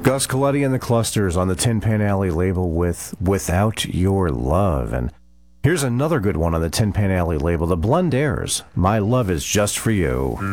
Gus Coletti and the Clusters on the Tin Pan Alley label with Without Your Love. And here's another good one on the Tin Pan Alley label, the Blondaires, My Love Is Just For You.